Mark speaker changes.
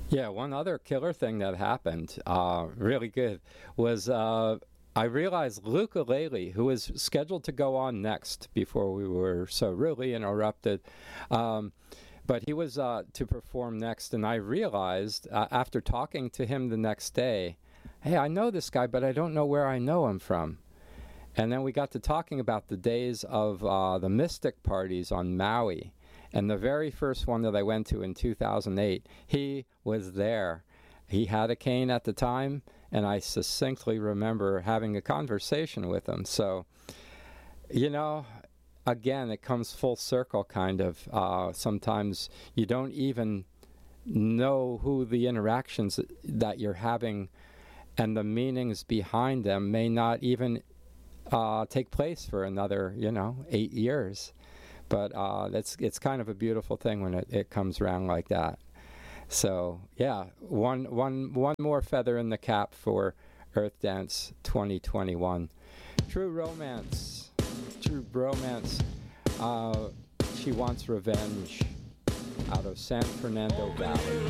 Speaker 1: Yeah, one other killer thing that happened, really good, was I realized Luke Aleli, who was scheduled to go on next before we were so rudely interrupted, um, but he was to perform next, and I realized after talking to him the next day, hey, I know this guy, but I don't know where I know him from. And then we got to talking about the days of the Mystic parties on Maui. And the very first one that I went to in 2008, he was there. He had a cane at the time, and I succinctly remember having a conversation with him. So, you know, again, it comes full circle, kind of. Sometimes you don't even know who the interactions that you're having and the meanings behind them may not even take place for another, 8 years. But it's kind of a beautiful thing when it comes around like that. So yeah, one more feather in the cap for Earth Dance 2021. True romance, true bromance. She wants revenge out of San Fernando Valley.